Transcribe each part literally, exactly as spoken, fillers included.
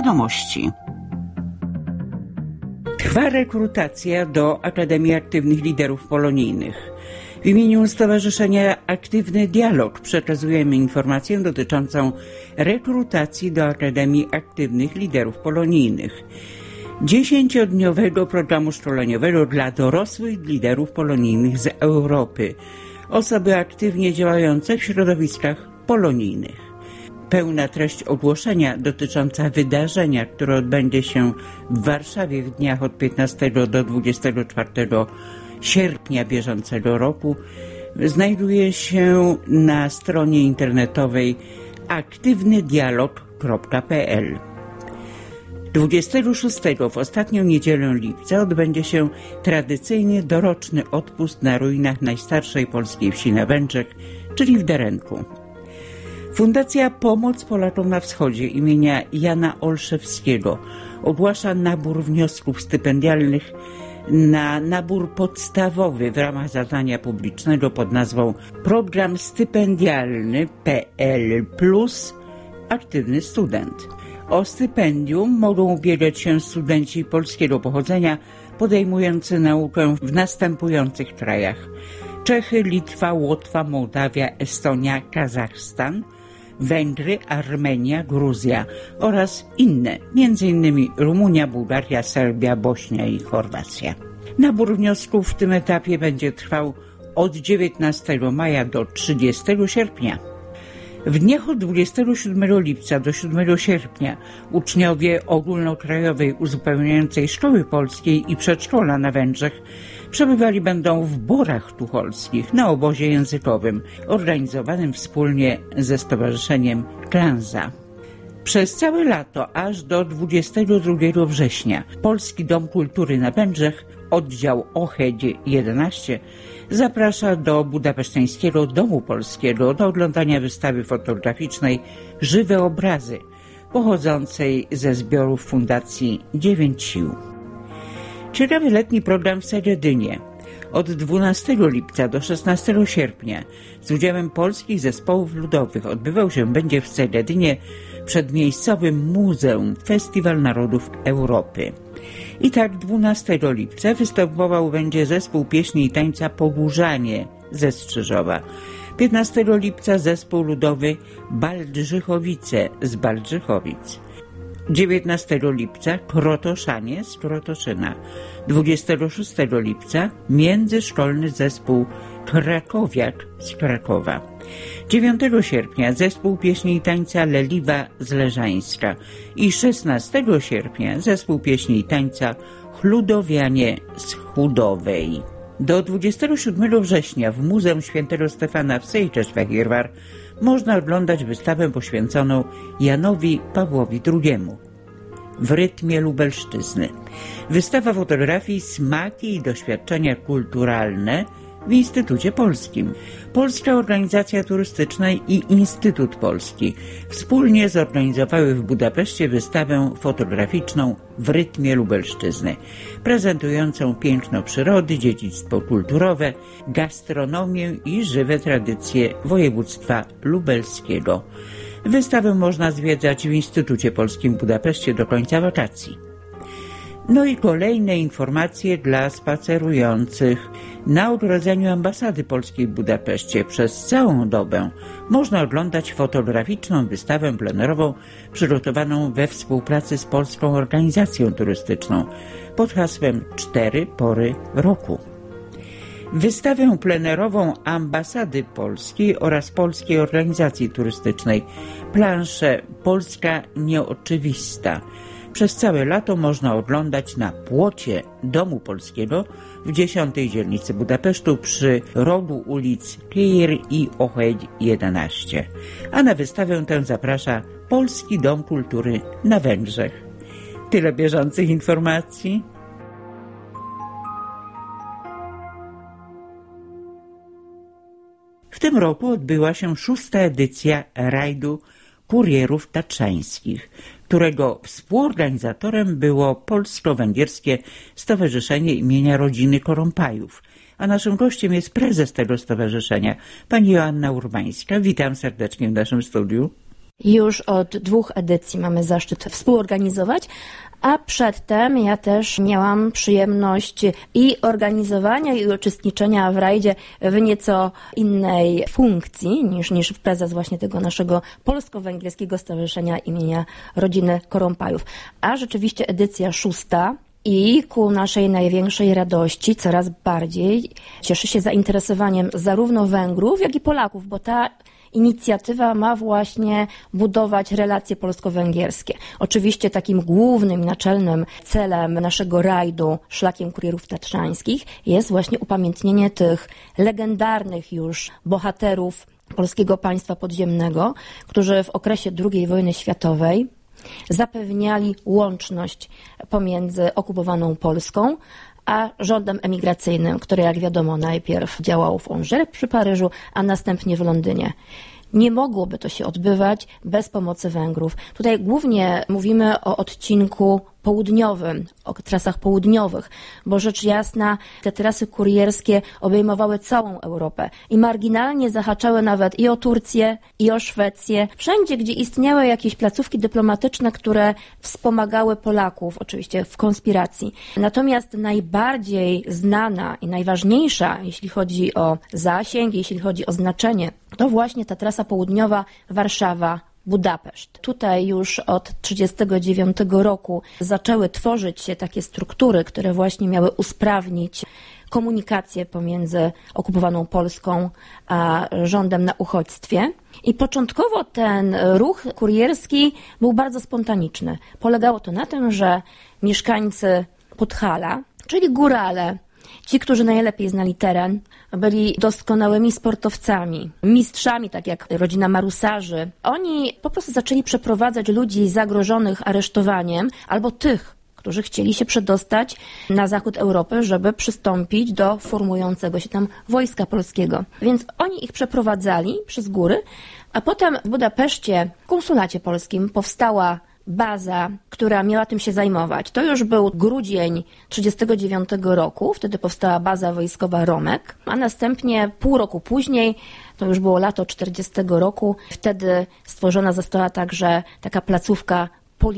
Wiadomości. Trwa rekrutacja do Akademii Aktywnych Liderów Polonijnych. W imieniu Stowarzyszenia Aktywny Dialog przekazujemy informację dotyczącą rekrutacji do Akademii Aktywnych Liderów Polonijnych. Dziesięciodniowego programu szkoleniowego dla dorosłych liderów polonijnych z Europy. Osoby aktywnie działające w środowiskach polonijnych. Pełna treść ogłoszenia dotycząca wydarzenia, które odbędzie się w Warszawie w dniach od piętnastego do dwudziestego czwartego sierpnia bieżącego roku znajduje się na stronie internetowej aktywny dialog kropka p l. dwudziestego szóstego w ostatnią niedzielę lipca odbędzie się tradycyjnie doroczny odpust na ruinach najstarszej polskiej wsi na Węgrzech, czyli w Derenku. Fundacja Pomoc Polakom na Wschodzie imienia Jana Olszewskiego ogłasza nabór wniosków stypendialnych na nabór podstawowy w ramach zadania publicznego pod nazwą Program Stypendialny P L plus Aktywny Student. O stypendium mogą ubiegać się studenci polskiego pochodzenia podejmujący naukę w następujących krajach: Czechy, Litwa, Łotwa, Mołdawia, Estonia, Kazachstan, Węgry, Armenia, Gruzja oraz inne, między innymi Rumunia, Bułgaria, Serbia, Bośnia i Chorwacja. Nabór wniosków w tym etapie będzie trwał od dziewiętnastego maja do trzydziestego sierpnia. W dniach od dwudziestego siódmego lipca do siódmego sierpnia uczniowie ogólnokrajowej uzupełniającej szkoły polskiej i przedszkola na Węgrzech przebywali będą w Borach Tucholskich na obozie językowym organizowanym wspólnie ze Stowarzyszeniem Klanza. Przez całe lato, aż do dwudziestego drugiego września, Polski Dom Kultury na Węgrzech, oddział O H E D jedenaście, zaprasza do budapeszteńskiego Domu Polskiego do oglądania wystawy fotograficznej Żywe Obrazy, pochodzącej ze zbiorów Fundacji Dziewięć Sił. Ciekawy letni program w Seredynie. Od dwunastego lipca do szesnastego sierpnia z udziałem polskich zespołów ludowych odbywał się będzie w Seredynie przed miejscowym muzeum Festiwal Narodów Europy. I tak dwunastego lipca występował będzie zespół pieśni i tańca Pogórzanie ze Strzyżowa. piętnastego lipca zespół ludowy Baldrzychowice z Baldrzychowic. dziewiętnastego lipca Krotoszanie z Krotoszyna. dwudziestego szóstego lipca międzyszkolny zespół Krakowiak z Krakowa. dziewiątego sierpnia zespół pieśni i tańca Leliwa z Leżańska i szesnastego sierpnia zespół pieśni i tańca Chludowianie z Chudowej. Do dwudziestego siódmego września w Muzeum Świętego Stefana w Sejczeszwagierwar można oglądać wystawę poświęconą Janowi Pawłowi drugiemu w rytmie Lubelszczyzny. Wystawa fotografii Smaki i doświadczenia kulturalne w Instytucie Polskim. Polska Organizacja Turystyczna i Instytut Polski wspólnie zorganizowały w Budapeszcie wystawę fotograficzną w rytmie Lubelszczyzny, prezentującą piękno przyrody, dziedzictwo kulturowe, gastronomię i żywe tradycje województwa lubelskiego. Wystawę można zwiedzać w Instytucie Polskim w Budapeszcie do końca wakacji. No i kolejne informacje dla spacerujących. Na ogrodzeniu ambasady polskiej w Budapeszcie przez całą dobę można oglądać fotograficzną wystawę plenerową przygotowaną we współpracy z Polską Organizacją Turystyczną pod hasłem Cztery Pory Roku. Wystawę plenerową ambasady polskiej oraz Polskiej Organizacji Turystycznej Plansze Polska Nieoczywista przez całe lato można oglądać na płocie Domu Polskiego w dziesiątej dzielnicy Budapesztu przy rogu ulic Kier i O H E D jedenaście. A na wystawę tę zaprasza Polski Dom Kultury na Węgrzech. Tyle bieżących informacji. W tym roku odbyła się szósta edycja rajdu kurierów tatrzańskich, którego współorganizatorem było Polsko-Węgierskie Stowarzyszenie imienia Rodziny Korompajów, a naszym gościem jest prezes tego stowarzyszenia, pani Joanna Urbańska. Witam serdecznie w naszym studiu. Już od dwóch edycji mamy zaszczyt współorganizować, a przedtem ja też miałam przyjemność i organizowania, i uczestniczenia w rajdzie w nieco innej funkcji niż, niż prezes właśnie tego naszego Polsko-Węgierskiego Stowarzyszenia imienia Rodziny Korompajów. A rzeczywiście edycja szósta i ku naszej największej radości coraz bardziej cieszy się zainteresowaniem zarówno Węgrów, jak i Polaków, bo ta inicjatywa ma właśnie budować relacje polsko-węgierskie. Oczywiście takim głównym, naczelnym celem naszego rajdu Szlakiem Kurierów Tatrzańskich jest właśnie upamiętnienie tych legendarnych już bohaterów polskiego państwa podziemnego, którzy w okresie drugiej wojny światowej zapewniali łączność pomiędzy okupowaną Polską a rządem emigracyjnym, który, jak wiadomo, najpierw działał w Angers przy Paryżu, a następnie w Londynie. Nie mogłoby to się odbywać bez pomocy Węgrów. Tutaj głównie mówimy o odcinku południowym, o trasach południowych, bo rzecz jasna te trasy kurierskie obejmowały całą Europę i marginalnie zahaczały nawet i o Turcję, i o Szwecję. Wszędzie, gdzie istniały jakieś placówki dyplomatyczne, które wspomagały Polaków, oczywiście w konspiracji. Natomiast najbardziej znana i najważniejsza, jeśli chodzi o zasięg, jeśli chodzi o znaczenie, to właśnie ta trasa południowa Warszawa Budapeszt. Tutaj już od tysiąc dziewięćset trzydziestego dziewiątego roku zaczęły tworzyć się takie struktury, które właśnie miały usprawnić komunikację pomiędzy okupowaną Polską a rządem na uchodźstwie. I początkowo ten ruch kurierski był bardzo spontaniczny. Polegało to na tym, że mieszkańcy Podhala, czyli górale, ci, którzy najlepiej znali teren, byli doskonałymi sportowcami, mistrzami, tak jak rodzina marusarzy. Oni po prostu zaczęli przeprowadzać ludzi zagrożonych aresztowaniem albo tych, którzy chcieli się przedostać na zachód Europy, żeby przystąpić do formującego się tam wojska polskiego. Więc oni ich przeprowadzali przez góry, a potem w Budapeszcie, w konsulacie polskim, powstała baza, która miała tym się zajmować. To już był grudzień tysiąc dziewięćset trzydziestego dziewiątego roku, wtedy powstała baza wojskowa Romek, a następnie pół roku później, to już było lato czterdziestego roku, wtedy stworzona została także taka placówka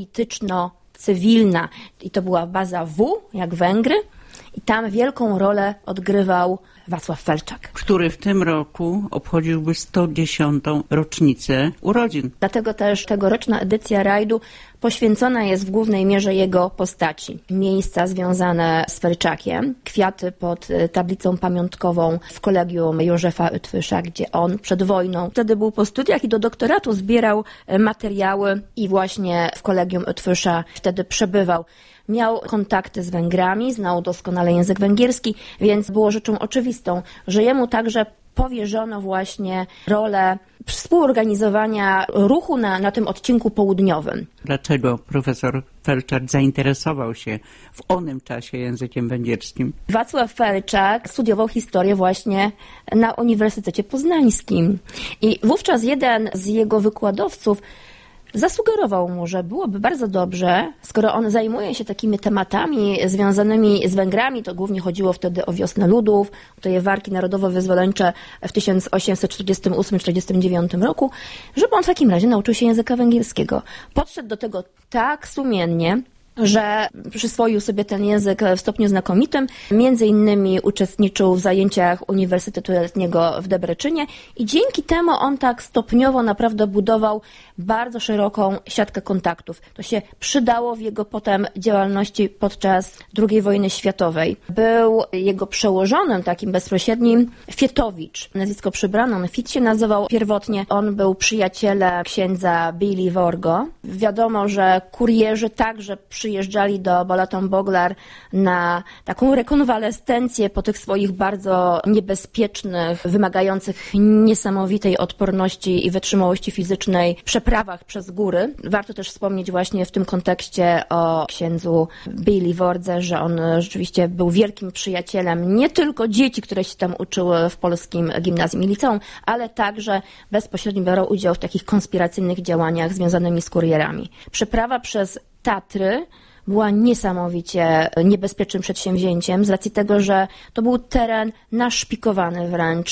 polityczno-cywilna i to była baza W, jak Węgry, i tam wielką rolę odgrywał Wacław Felczak, który w tym roku obchodziłby sto dziesiątą rocznicę urodzin. Dlatego też tegoroczna edycja rajdu poświęcona jest w głównej mierze jego postaci. Miejsca związane z Felczakiem, kwiaty pod tablicą pamiątkową w kolegium Józefa Eötvösa, gdzie on przed wojną, wtedy był po studiach i do doktoratu zbierał materiały i właśnie w kolegium Eötvösa wtedy przebywał. Miał kontakty z Węgrami, znał doskonale język węgierski, więc było rzeczą oczywistą, że jemu także powierzono właśnie rolę współorganizowania ruchu na, na tym odcinku południowym. Dlaczego profesor Felczak zainteresował się w onym czasie językiem węgierskim? Wacław Felczak studiował historię właśnie na Uniwersytecie Poznańskim i wówczas jeden z jego wykładowców zasugerował mu, że byłoby bardzo dobrze, skoro on zajmuje się takimi tematami związanymi z Węgrami, to głównie chodziło wtedy o wiosnę ludów, o te walki narodowo-wyzwoleńcze w tysiąc osiemset czterdziestym ósmym czterdziestym dziewiątym roku, żeby on w takim razie nauczył się języka węgierskiego. Podszedł do tego tak sumiennie, że przyswoił sobie ten język w stopniu znakomitym. Między innymi uczestniczył w zajęciach Uniwersytetu Letniego w Debreczynie i dzięki temu on tak stopniowo naprawdę budował bardzo szeroką siatkę kontaktów. To się przydało w jego potem działalności podczas drugiej wojny światowej. Był jego przełożonym takim bezpośrednim Fietowicz. Nazwisko przybrano, on Fit się nazywał pierwotnie. On był przyjacielem księdza Billy Worgo. Wiadomo, że kurierzy także przy przyjeżdżali do Balaton-Boglar na taką rekonwalescencję po tych swoich bardzo niebezpiecznych, wymagających niesamowitej odporności i wytrzymałości fizycznej przeprawach przez góry. Warto też wspomnieć właśnie w tym kontekście o księdzu Billy Wordze, że on rzeczywiście był wielkim przyjacielem nie tylko dzieci, które się tam uczyły w polskim gimnazjum i liceum, ale także bezpośrednio brał udział w takich konspiracyjnych działaniach związanymi z kurierami. Przeprawa przez Tatry była niesamowicie niebezpiecznym przedsięwzięciem z racji tego, że to był teren naszpikowany wręcz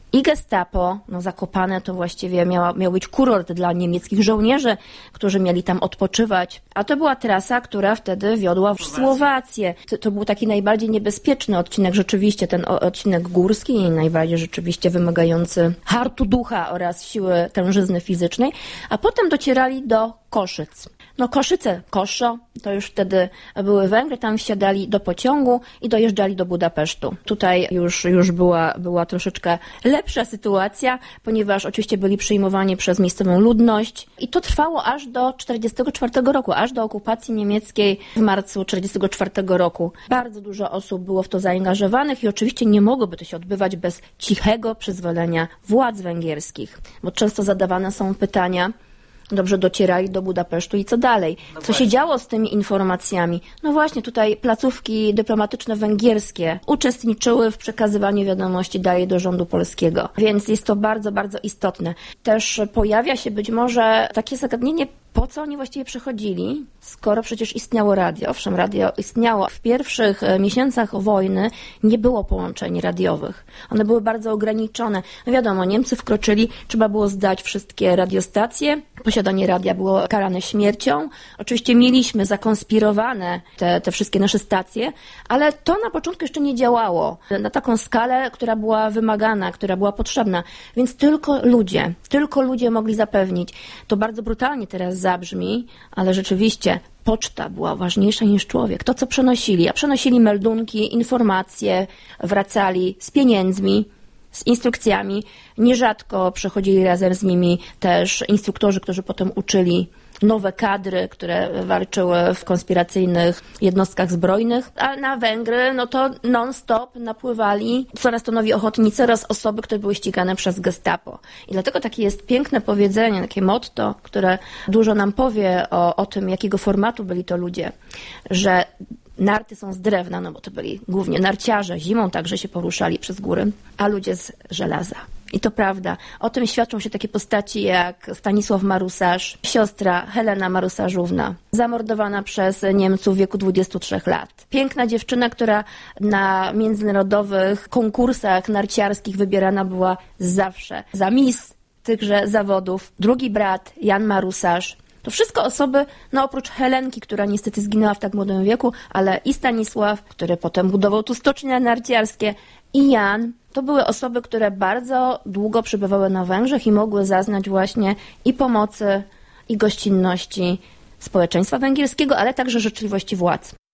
I Gestapo, no Zakopane to właściwie miała, miał być kurort dla niemieckich żołnierzy, którzy mieli tam odpoczywać. A to była trasa, która wtedy wiodła w Słowację. To, to był taki najbardziej niebezpieczny odcinek, rzeczywiście ten odcinek górski i najbardziej rzeczywiście wymagający hartu ducha oraz siły tężyzny fizycznej. A potem docierali do Koszyc. No Koszyce, Koszo, to już wtedy były Węgry, tam wsiadali do pociągu i dojeżdżali do Budapesztu. Tutaj już, już była, była troszeczkę lepsza sytuacja, ponieważ oczywiście byli przyjmowani przez miejscową ludność i to trwało aż do czterdziestego czwartego roku, aż do okupacji niemieckiej w marcu czterdziestego czwartego roku. Bardzo dużo osób było w to zaangażowanych i oczywiście nie mogłoby to się odbywać bez cichego przyzwolenia władz węgierskich, bo często zadawane są pytania, dobrze docierali do Budapesztu i co dalej? No co się działo z tymi informacjami? No właśnie, tutaj placówki dyplomatyczne węgierskie uczestniczyły w przekazywaniu wiadomości dalej do rządu polskiego, więc jest to bardzo, bardzo istotne. Też pojawia się być może takie zagadnienie, po co oni właściwie przychodzili, skoro przecież istniało radio. Owszem, radio istniało. W pierwszych miesiącach wojny nie było połączeń radiowych. One były bardzo ograniczone. No wiadomo, Niemcy wkroczyli, trzeba było zdać wszystkie radiostacje. Posiadanie radia było karane śmiercią. Oczywiście mieliśmy zakonspirowane te, te wszystkie nasze stacje, ale to na początku jeszcze nie działało na taką skalę, która była wymagana, która była potrzebna. Więc tylko ludzie, tylko ludzie mogli zapewnić. To bardzo brutalnie teraz zabrzmi, ale rzeczywiście poczta była ważniejsza niż człowiek. To, co przenosili, a przenosili meldunki, informacje, wracali z pieniędzmi, z instrukcjami. Nierzadko przechodzili razem z nimi też instruktorzy, którzy potem uczyli nowe kadry, które walczyły w konspiracyjnych jednostkach zbrojnych, a na Węgry no to non-stop napływali coraz to nowi ochotnicy oraz osoby, które były ścigane przez Gestapo. I dlatego takie jest piękne powiedzenie, takie motto, które dużo nam powie o, o tym, jakiego formatu byli to ludzie, że narty są z drewna, no bo to byli głównie narciarze, zimą także się poruszali przez góry, a ludzie z żelaza. I to prawda. O tym świadczą się takie postaci jak Stanisław Marusarz, siostra Helena Marusarzówna, zamordowana przez Niemców w wieku dwudziestu trzech lat. Piękna dziewczyna, która na międzynarodowych konkursach narciarskich wybierana była zawsze za miss tychże zawodów. Drugi brat, Jan Marusarz. To wszystko osoby, no oprócz Helenki, która niestety zginęła w tak młodym wieku, ale i Stanisław, który potem budował tu stocznie narciarskie, i Jan, to były osoby, które bardzo długo przebywały na Węgrzech i mogły zaznać właśnie i pomocy, i gościnności społeczeństwa węgierskiego, ale także życzliwości władz.